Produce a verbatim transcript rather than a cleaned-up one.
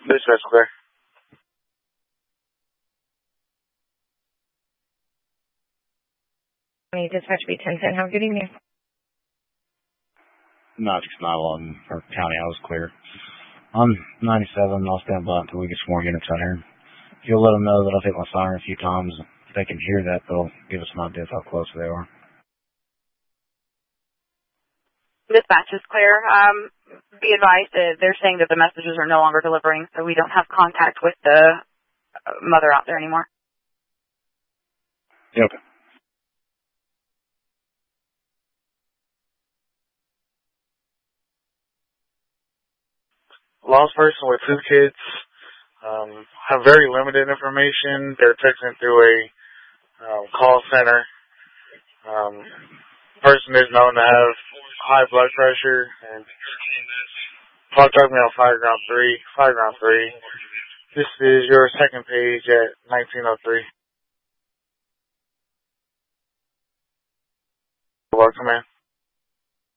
Dispatch clear. Dispatch B ten ten, have a good evening. Nautics Nylon, or County, I was clear. I'm ninety-seven, I'll stand by until we get some more units out here. If you'll let them know that I've hit my siren a few times, if they can hear that, they'll give us an idea of how close they are. Dispatch is clear. Um, be advised that they're saying that the messages are no longer delivering, so we don't have contact with the mother out there anymore. Yeah, okay. Lost person with two kids. Um, have very limited information. They're texting through a um, call center. Um, person is known to have high blood pressure and contact me on five ground three, five ground three. This is your second page at nineteen oh three. Welcome in.